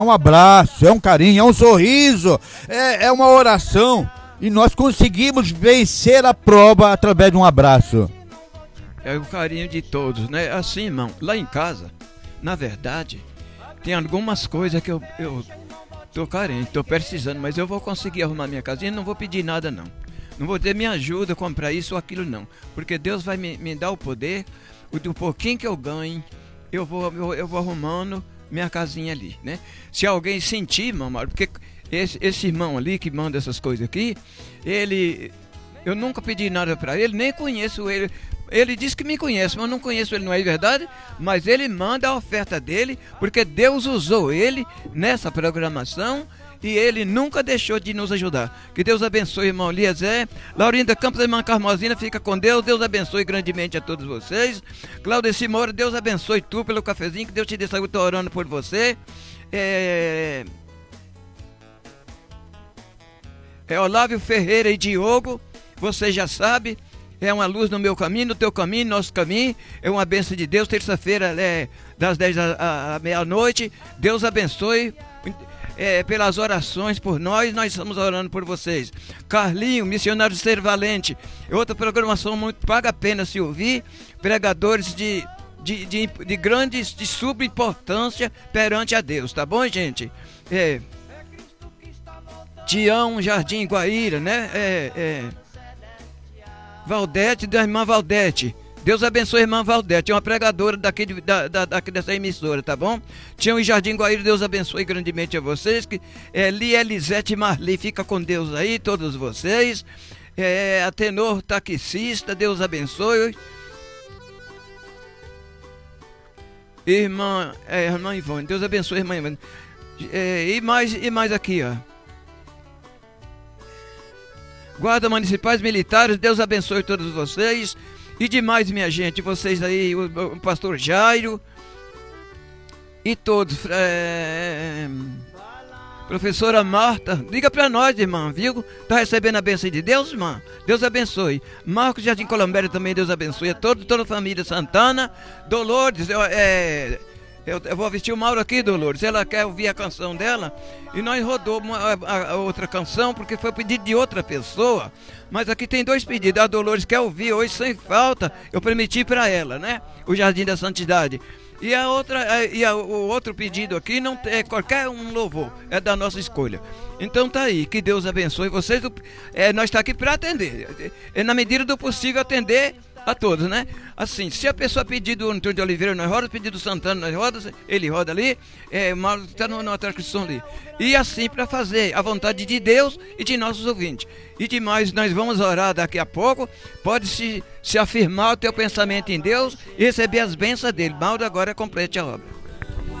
É um abraço, é um carinho, é um sorriso, é uma oração. E nós conseguimos vencer a prova através de um abraço. É o carinho de todos, né? Assim, irmão, lá em casa, na verdade, tem algumas coisas que eu tô carente, tô precisando, mas eu vou conseguir arrumar minha casinha e não vou pedir nada, não. Não vou ter me ajuda a comprar isso ou aquilo, não. Porque Deus vai me dar o poder, do pouquinho que eu ganho, eu vou arrumando minha casinha ali, né? Se alguém sentir, irmão, porque esse irmão ali que manda essas coisas aqui, eu nunca pedi nada para ele, nem conheço ele. Ele diz que me conhece, mas eu não conheço ele, não é verdade? Mas ele manda a oferta dele, porque Deus usou ele nessa programação e ele nunca deixou de nos ajudar. Que Deus abençoe, irmão Eliezer. Laurinda Campos, irmã Carmosina, fica com Deus. Deus abençoe grandemente a todos vocês. Claudeci Moura, Deus abençoe tu pelo cafezinho, que Deus te dê saúde, estou orando por você. Olávio Ferreira e Diogo, você já sabe, é uma luz no meu caminho, no teu caminho, nosso caminho, é uma bênção de Deus. Terça-feira, das 10 à meia-noite. Deus abençoe pelas orações por nós estamos orando por vocês. Carlinho, missionário Ser Valente, é outra programação muito paga a pena se ouvir, pregadores de subimportância perante a Deus, tá bom, gente? Tião, Jardim Guaíra, né? Valdete, da irmã Valdete. Deus abençoe a irmã Valdete, é uma pregadora daqui dessa emissora, tá bom? Tião e Jardim Guaíra, Deus abençoe grandemente a vocês. Elisete Marli, fica com Deus aí, todos vocês. A Tenor Taxista, Deus abençoe. Irmã Ivone, Deus abençoe, irmã Ivone. E mais aqui, ó. Guarda Municipais Militares, Deus abençoe todos vocês. E demais, minha gente, vocês aí, o pastor Jairo e todos. Professora Marta, liga pra nós, irmã, viu? Tá recebendo a bênção de Deus, irmã? Deus abençoe. Marcos Jardim Colombeira também, Deus abençoe. A toda a família Santana. Dolores, eu vou vestir o Mauro aqui, Dolores. Ela quer ouvir a canção dela. E nós rodamos a outra canção, porque foi pedido de outra pessoa. Mas aqui tem dois pedidos. A Dolores quer ouvir hoje sem falta. Eu permiti para ela, né? O Jardim da Santidade. E o outro pedido aqui não é qualquer um louvor, é da nossa escolha. Então tá aí, que Deus abençoe vocês. Nós estamos aqui para atender. Na medida do possível, atender a todos, né? Assim, se a pessoa pedir do Antônio de Oliveira, nós roda, pedir do Santana, nós roda, ele roda ali, o Mauro está na transcrição ali. E assim, para fazer a vontade de Deus e de nossos ouvintes. E demais, nós vamos orar daqui a pouco. Pode se afirmar o teu pensamento em Deus e receber as bênçãos dele. Mauro agora complete a obra.